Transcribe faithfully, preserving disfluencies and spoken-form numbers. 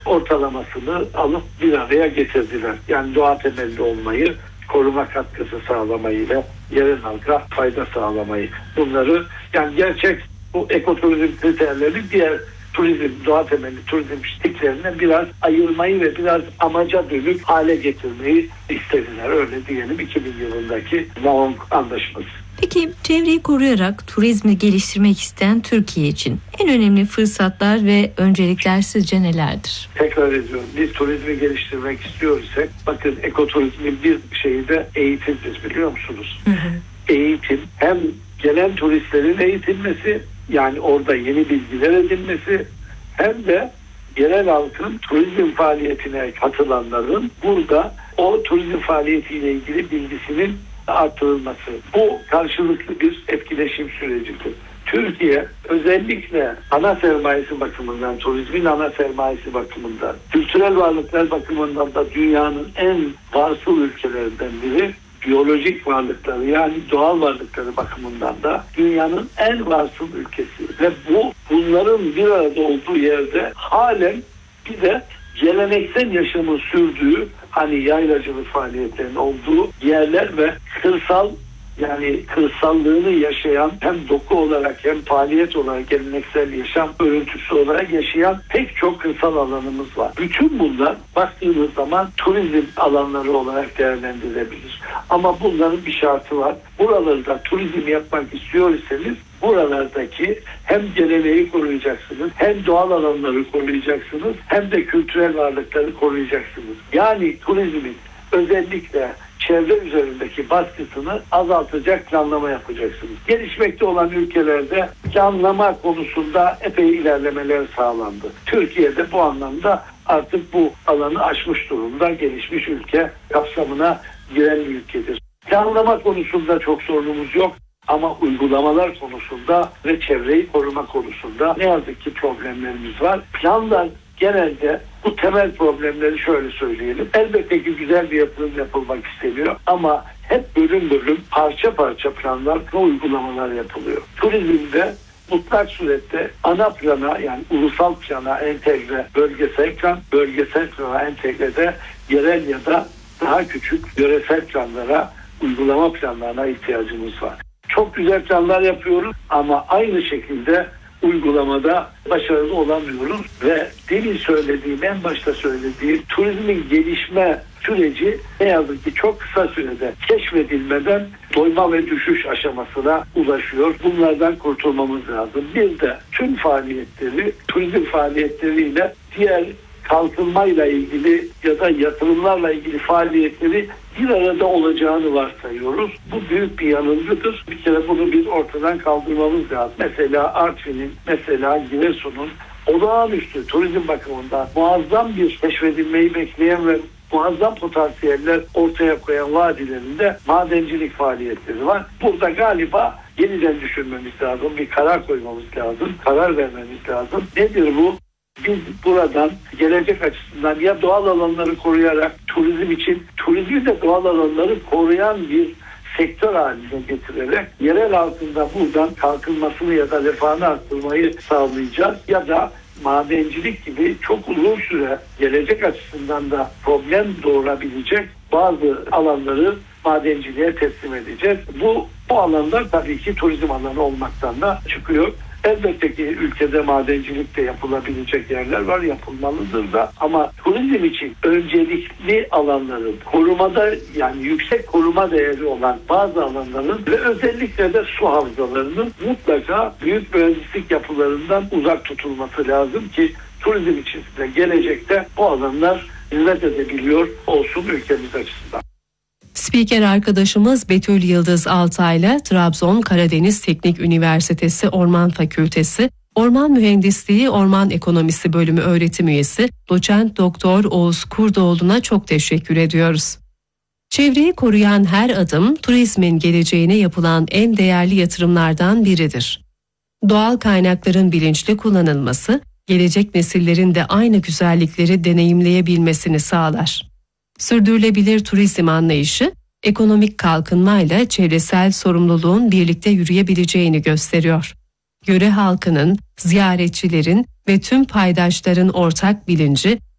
ortalamasını alıp bir araya getirdiler. Yani doğa temelli olmayı, koruma katkısı sağlamayı ve yerel halka fayda sağlamayı. Bunları yani gerçek bu ekoturizm kriterleri diğer turizm, doğa temelli turizm tiplerine biraz ayırmayı ve biraz amaca dönük hale getirmeyi istediler. Öyle diyelim iki bin yılındaki Mahon Anlaşması. Peki çevreyi koruyarak turizmi geliştirmek isteyen Türkiye için en önemli fırsatlar ve öncelikler sizce nelerdir? Tekrar ediyorum. Biz turizmi geliştirmek istiyorsak bakın ekoturizmin bir şeyi de eğitimdir, biliyor musunuz? Hı hı. Eğitim hem gelen turistlerin eğitilmesi, yani orada yeni bilgiler edinmesi, hem de yerel halkın turizm faaliyetine katılanların burada o turizm faaliyetiyle ilgili bilgisinin artırılması. Bu karşılıklı bir etkileşim sürecidir. Türkiye özellikle ana sermayesi bakımından, turizmin ana sermayesi bakımından, kültürel varlıklar bakımından da dünyanın en varsıl ülkelerinden biri. Biyolojik varlıkları yani doğal varlıkları bakımından da dünyanın en varsıl ülkesi ve bu bunların bir arada olduğu yerde halen bir de geleneksel yaşamın sürdüğü, hani yaylacılık faaliyetlerinin olduğu yerler ve kırsal, yani kırsallığını yaşayan, hem doku olarak hem faaliyet olarak geleneksel yaşam örüntüsü olarak yaşayan pek çok kırsal alanımız var. Bütün bunlar baktığınız zaman turizm alanları olarak değerlendirilebilir. Ama bunların bir şartı var. Buralarda turizm yapmak istiyorsanız buralardaki hem geleneği koruyacaksınız, hem doğal alanları koruyacaksınız, hem de kültürel varlıkları koruyacaksınız. Yani turizmin özellikle çevre üzerindeki baskısını azaltacak planlama yapacaksınız. Gelişmekte olan ülkelerde planlama konusunda epey ilerlemeler sağlandı. Türkiye'de bu anlamda artık bu alanı aşmış durumda, gelişmiş ülke kapsamına giren bir ülkedir. Planlama konusunda çok sorunumuz yok. Ama uygulamalar konusunda ve çevreyi koruma konusunda ne yazık ki problemlerimiz var. Planlar genelde bu temel problemleri şöyle söyleyelim. Elbette ki güzel bir yatırım yapılmak isteniyor ama hep bölüm bölüm, parça parça planlar ve uygulamalar yapılıyor. Turizmde mutlak surette ana plana, yani ulusal plana entegre bölgesel plan, bölgesel plana entegre de yerel ya da daha küçük yöresel planlara, uygulama planlarına ihtiyacımız var. Çok güzel planlar yapıyoruz ama aynı şekilde uygulamada başarılı olamıyoruz ve demin söylediğim, en başta söylediğim turizmin gelişme süreci ne yazık ki çok kısa sürede keşfedilmeden doyma ve düşüş aşamasına ulaşıyor. Bunlardan kurtulmamız lazım. Bir de tüm faaliyetleri, turizm faaliyetleriyle diğer kalkınmayla ilgili ya da yatırımlarla ilgili faaliyetleri bir arada olacağını varsayıyoruz. Bu büyük bir yanılgıdır. Bir kere bunu bir ortadan kaldırmamız lazım. Mesela Artvin'in, mesela Giresun'un olağanüstü turizm bakımından muazzam bir keşfedilmeyi bekleyen ve muazzam potansiyeller ortaya koyan vadilerinde madencilik faaliyetleri var. Burada galiba yeniden düşünmemiz lazım. Bir karar koymamız lazım. Karar vermemiz lazım. Nedir bu? Biz buradan gelecek açısından ya doğal alanları koruyarak turizm için turizmi de doğal alanları koruyan bir sektör haline getirerek yerel halkında buradan kalkınmasını ya da refahını arttırmayı sağlayacağız ya da madencilik gibi çok uzun süre gelecek açısından da problem doğurabilecek bazı alanları madenciliğe teslim edeceğiz. Bu bu alanlar tabii ki turizm alanı olmaktan da çıkıyor. Elbette ki ülkede madencilik de yapılabilecek yerler var, yapılmalıdır da ama turizm için öncelikli alanların korumada, yani yüksek koruma değeri olan bazı alanların ve özellikle de su havzalarının mutlaka büyük mühendislik yapılarından uzak tutulması lazım ki turizm için de gelecekte bu alanlar hizmet edebiliyor olsun ülkemiz açısından. Spiker arkadaşımız Betül Yıldız Altay'la Trabzon Karadeniz Teknik Üniversitesi Orman Fakültesi Orman Mühendisliği Orman Ekonomisi Bölümü öğretim üyesi Doçent Doktor Oğuz Kurdoğlu'na çok teşekkür ediyoruz. Çevreyi koruyan her adım turizmin geleceğine yapılan en değerli yatırımlardan biridir. Doğal kaynakların bilinçli kullanılması, gelecek nesillerin de aynı güzellikleri deneyimleyebilmesini sağlar. Sürdürülebilir turizm anlayışı, ekonomik kalkınmayla çevresel sorumluluğun birlikte yürüyebileceğini gösteriyor. Yöre halkının, ziyaretçilerin ve tüm paydaşların ortak bilinci,